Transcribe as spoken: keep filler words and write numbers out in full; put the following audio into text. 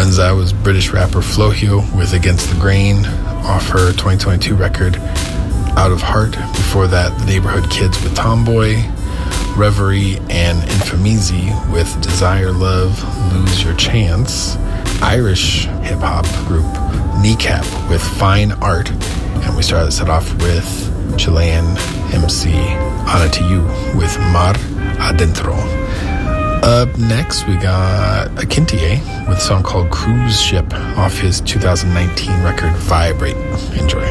Forenza was British rapper Flohio with Against the Grain off her twenty twenty-two record Out of Heart. Before that, The Neighborhood Kids with Tomboy, Reverie and Infamizi with Desire Love, Lose Your Chance, Irish hip-hop group Kneecap with Fine Art, and we started set off with Chilean M C Ana to You with Mar Adentro. Up next, we got Akintie with a song called Cruise Ship off his two thousand nineteen record Vibrate. Enjoy.